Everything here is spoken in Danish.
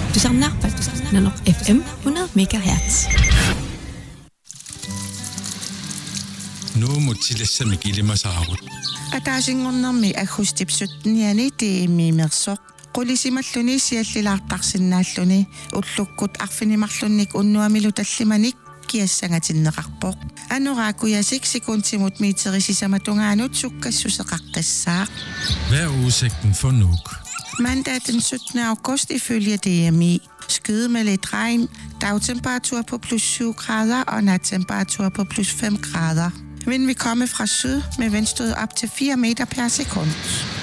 تسمع نلق FM 100 MHz. Nu må tillæse mig gilde mig saarut. Атаасингорнэрми аггустипсуттниани тииммиимерсоқ qulisimalлуни сиаллилаартарсинааллуни уллуккут арфинимарлунник уннуамилу таллиманик киассангатиннеқарпоқ анораакуясик секундтимут миитерисисаматунгаанут суккассусеқаққиссаақ. Hvad er udsigten for Nuuk? Mandag den 17. august ifølge DMI. Skyde med lidt regn, dagtemperatur på plus 7 grader og nattemperatur på plus 5 grader. Vind vil komme fra syd med vindstød op til 4 meter per sekund.